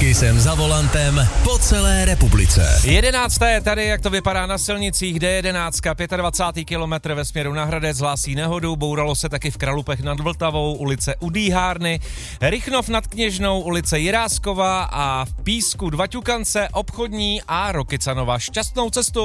Kisem za volantem po celé republice. 11. tady, jak to vypadá na silnicích, D11, 25. kilometr ve směru na Hradec, hlásí nehodu, bouralo se taky v Kralupech nad Vltavou, ulice u Dýhárny, Rychnov nad Kněžnou, ulice Jiráskova a v Písku 2 Ťukance, Obchodní a Rokycanova. Šťastnou cestu!